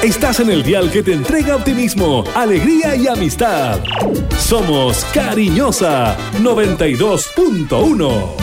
Estás en el dial que te entrega optimismo, alegría y amistad. Somos Cariñosa 92.1.